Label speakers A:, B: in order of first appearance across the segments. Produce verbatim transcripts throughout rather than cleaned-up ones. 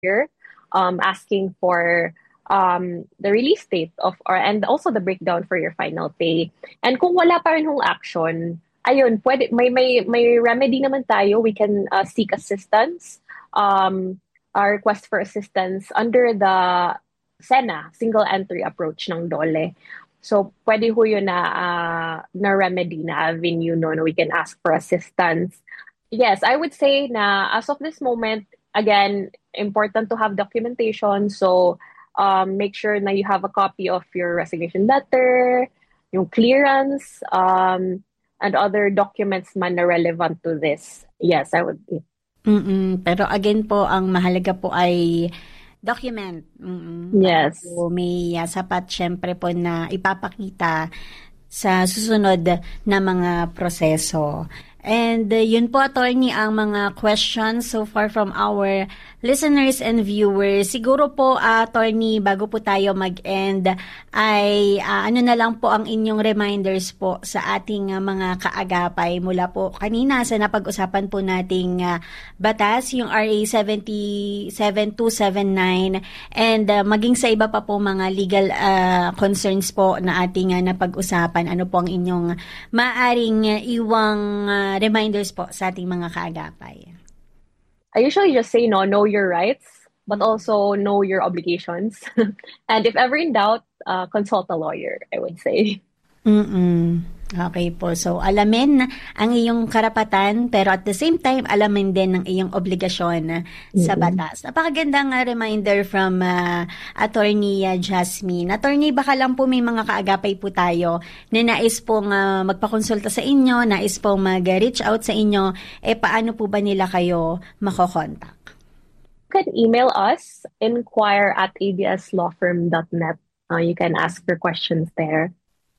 A: um, asking for um, the release date of or and also the breakdown for your final pay. And kung wala pa rin hong action, ayun, pwede may may may remedy naman tayo. We can uh, seek assistance. Um, uh, request for assistance under the SENA, single entry approach ng DOLE. So, pwede ho yun na, uh, na remedy na avenue no, no, we can ask for assistance. Yes, I would say na as of this moment, again, important to have documentation. So, um, make sure na you have a copy of your resignation letter, yung clearance, um, and other documents man na relevant to this. Yes, I would.
B: Mm-mm. Pero again po, ang mahalaga po ay document. Mm-mm.
A: Yes.
B: So, may uh, sapat syempre po na ipapakita sa susunod na mga proseso. And uh, yun po, attorney, ang mga questions so far from our listeners and viewers. Siguro po, uh, attorney, bago po tayo mag-end, ay uh, ano na lang po ang inyong reminders po sa ating uh, mga kaagapay mula po kanina sa napag-usapan po nating uh, batas, yung R A seven two seven nine, and uh, maging sa iba pa po mga legal uh, concerns po na ating uh, napag-usapan. Ano po ang inyong maaring uh, iwang uh, reminders po sa ating mga kaagapay?
A: I usually just say no, know your rights, but also know your obligations. And if ever in doubt, uh, consult a lawyer, I would say.
B: Mm-mm. Okay po. So, alamin ang iyong karapatan, pero at the same time, alamin din ang iyong obligasyon sa batas. Napakagandang uh, reminder from uh, Attorney uh, Jasmine. Attorney, baka lang po may mga kaagapay po tayo na nais pong uh, magpakonsulta sa inyo, nais pong mag-reach out sa inyo, eh paano po ba nila kayo makokontak?
A: You can email us, inquire at a b s law firm dot net. Uh, you can ask your questions there.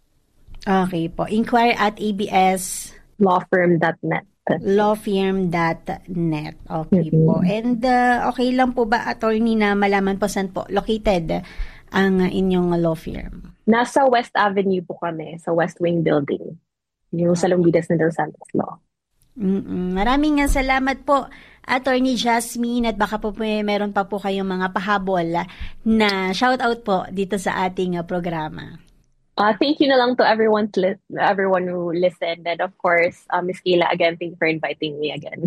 B: Okay po. Inquire at a b s
A: law firm dot net.
B: law firm dot net. Okay mm-hmm. po. And uh, okay lang po ba, attorney, na malaman po saan po located ang inyong law firm?
A: Nasa West Avenue po kami, sa West Wing Building. Yung sa Lumbidas na Dos Santos Law.
B: Mm-mm. Maraming salamat po, Attorney Jasmine, at baka po may meron pa po kayong mga pahabol na shoutout po dito sa ating uh, programa.
A: Uh, thank you na lang to everyone to li- everyone who listened. And of course, uh, Miss Kayla, again, thank you for inviting me again.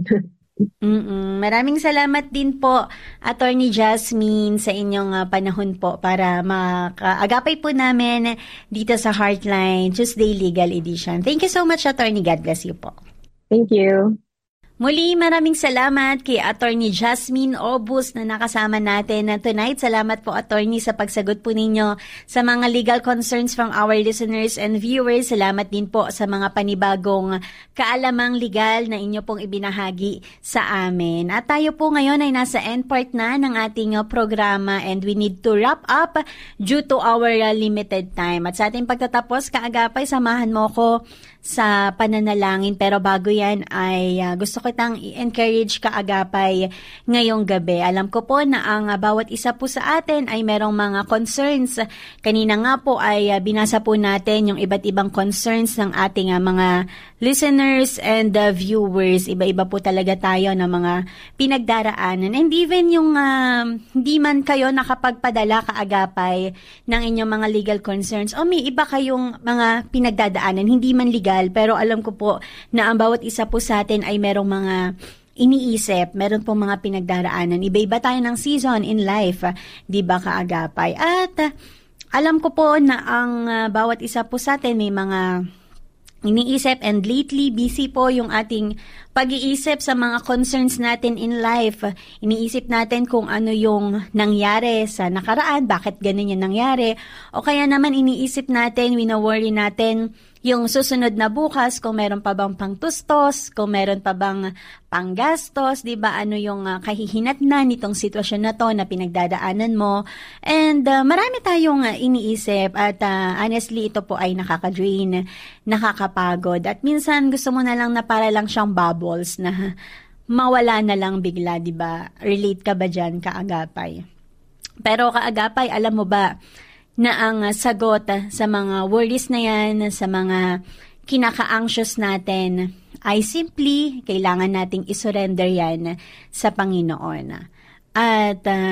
B: Mm-mm. Maraming salamat din po, Attorney Jasmine, sa inyong uh, panahon po para makaagapay po namin dito sa Heartline Tuesday Legal Edition. Thank you so much, Attorney. God bless you po.
A: Thank you.
B: Muli, maraming salamat kay Attorney Jasmine Obus na nakasama natin tonight. Salamat po, Attorney, sa pagsagot po ninyo sa mga legal concerns from our listeners and viewers. Salamat din po sa mga panibagong kaalamang legal na inyo pong ibinahagi sa amin. At tayo po ngayon ay nasa end part na ng ating programa and we need to wrap up due to our limited time. At sa ating pagtatapos, kaagapay, samahan mo ko sa pananalangin, pero bago yan ay uh, gusto kitang i-encourage kaagapay ngayong gabi. Alam ko po na ang uh, bawat isa po sa atin ay merong mga concerns. Kanina nga po ay uh, binasa po natin yung iba't ibang concerns ng ating uh, mga listeners and uh, viewers. Iba-iba po talaga tayo ng mga pinagdaraanan. And even yung uh, hindi man kayo nakapagpadala kaagapay ng inyong mga legal concerns, o may iba kayong mga pinagdadaanan, hindi man legal, pero alam ko po na ang bawat isa po sa atin ay merong mga iniisip, meron pong mga pinagdaraanan. Iba-iba tayo ng season in life, di ba kaagapay? At uh, alam ko po na ang uh, bawat isa po sa atin may mga iniisip, and lately busy po yung ating pag-iisip sa mga concerns natin in life. Iniisip natin kung ano yung nangyari sa nakaraan, bakit ganun yung nangyari, o kaya naman iniisip natin, wina-worry natin yung susunod na bukas, kung meron pa bang pangtustos, kung meron pa bang panggastos, di ba, ano yung uh, kahihinatnan nitong sitwasyon na to na pinagdadaanan mo. And uh, marami tayong uh, iniisip at uh, honestly, ito po ay nakaka-drain, nakakapagod. At minsan gusto mo na lang na para lang siyang bubbles na mawala na lang bigla, di ba? Relate ka ba dyan, kaagapay? Pero kaagapay, alam mo ba na ang sagot sa mga worries na yan, sa mga kinaka-anxious natin, ay simply kailangan nating isurrender yan sa Panginoon. At uh,